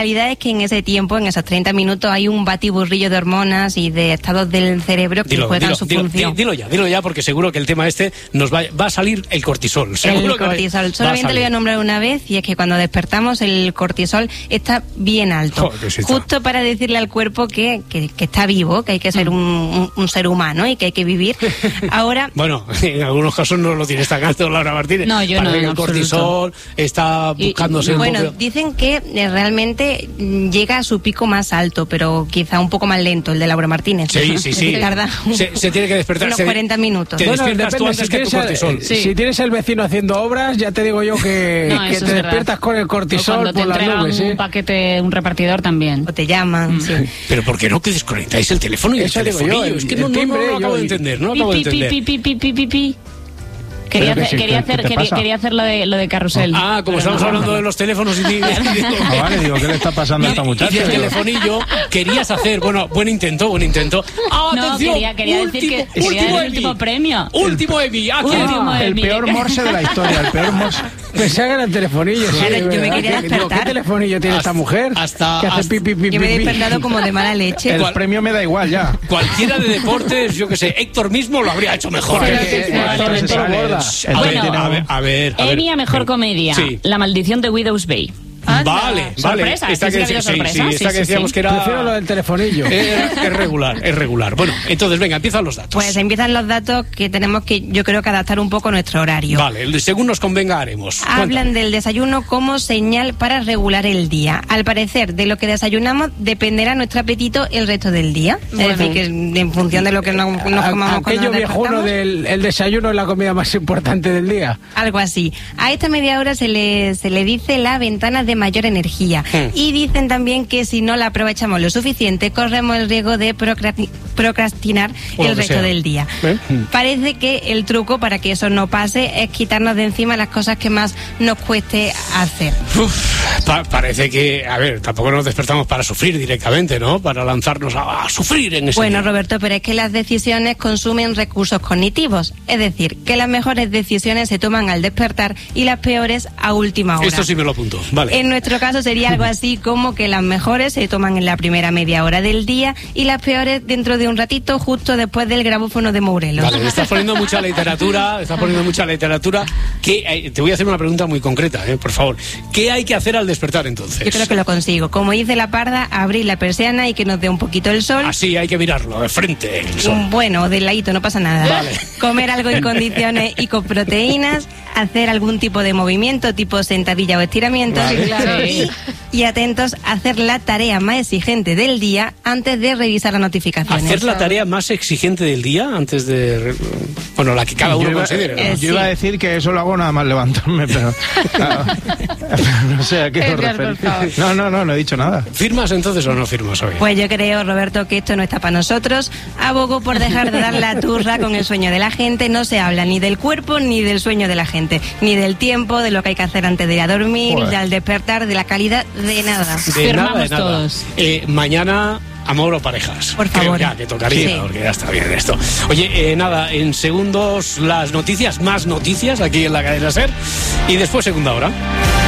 realidad es que en ese tiempo, en esos 30 minutos, hay un batiburrillo de hormonas y de estados del cerebro que juegan su función. Dilo ya, porque seguro que el tema nos va a salir el cortisol. El cortisol. Solamente lo voy a nombrar una vez, y es que cuando despertamos el cortisol está bien alto. Joder, sí, justo para decirle al cuerpo que está vivo, que hay que ser un ser humano y que hay que vivir. Ahora... Bueno, en algunos casos no lo tienes tan alto, Laura Martínez. No, yo no. El cortisol está buscándose Bueno, dicen que realmente llega a su pico más alto, pero quizá un poco más lento el de Laura Martínez. Sí. Tarda se tiene que despertar. unos 40 minutos. Te despiertas tú antes que tu cortisol. Si tienes el vecino haciendo obras, ya te digo yo que te despiertas con el cortisol por las nubes. Un paquete, un repartidor también. O te llaman, sí. Pero ¿por qué no que desconectáis el teléfono y el telefonillo? Es que no lo acabo de entender, Quería hacer lo de carrusel. Como estamos hablando de los teléfonos y vale, digo, ¿qué le está pasando a esta muchacha? Y el telefonillo querías hacer, buen intento. No, quería decir que el último premio. Último Emmy, el peor morse de la historia, el peor morse. Pensaba que era el telefonillo. Yo me quería despertar. ¿Qué telefonillo tiene esta mujer? Que hace pipi. Yo me he despertado como de mala leche. El premio me da igual ya. Cualquiera de deportes, yo que sé, Héctor mismo lo habría hecho mejor. Bueno, a ver. Emmy a mejor comedia. Sí. La maldición de Widow's Bay. Vale. Sorpresa, Esta que decíamos que era... Prefiero lo del telefonillo. Es regular. Bueno, entonces venga, empiezan los datos. Pues empiezan los datos que tenemos que, yo creo que adaptar un poco nuestro horario. Vale, según nos convenga haremos. Hablan del desayuno como señal para regular el día. Al parecer, de lo que desayunamos dependerá nuestro apetito el resto del día. Es decir, que en función de lo que nos comamos aquello viejuno del desayuno es la comida más importante del día. Algo así. A esta media hora se le dice la ventana de mayor energía. Y dicen también que si no la aprovechamos lo suficiente, corremos el riesgo de procrastinar el resto del día. Parece que el truco para que eso no pase es quitarnos de encima las cosas que más nos cueste hacer. Parece que, tampoco nos despertamos para sufrir directamente, ¿no? Para lanzarnos a sufrir en ese Bueno, día. Roberto, pero es que las decisiones consumen recursos cognitivos. Es decir, que las mejores decisiones se toman al despertar y las peores a última hora. Esto sí me lo apunto, vale. En nuestro caso sería algo así como que las mejores se toman en la primera media hora del día y las peores dentro de un ratito, justo después del grabófono de Morelos. Vale, estás poniendo mucha literatura. Te voy a hacer una pregunta muy concreta, por favor. ¿Qué hay que hacer al despertar entonces? Yo creo que lo consigo. Como dice la parda, abrir la persiana y que nos dé un poquito el sol. Así, hay que mirarlo, de frente. El sol. Bueno, de ladito, no pasa nada. Vale. Comer algo en condiciones y con proteínas, hacer algún tipo de movimiento, tipo sentadilla o estiramiento. Vale. Claro. Y atentos a hacer la tarea más exigente del día antes de revisar las notificaciones. ¿Hacer la tarea más exigente del día antes de... Bueno, la que cada uno considere, ¿no? Yo iba a decir que eso lo hago nada más levantarme, pero... no sé a qué os referís. No he dicho nada. ¿Firmas entonces o no firmas hoy? Pues yo creo, Roberto, que esto no está para nosotros. Abogo por dejar de dar la turra con el sueño de la gente. No se habla ni del cuerpo ni del sueño de la gente, ni del tiempo, de lo que hay que hacer antes de ir a dormir, ni al despertar, de la calidad, de nada. Firmamos todos. Mañana... Amor o parejas. Por favor. Ya, que tocaría, sí. Porque ya está bien esto. Oye, en segundos las noticias, más noticias aquí en la cadena SER. Y después segunda hora.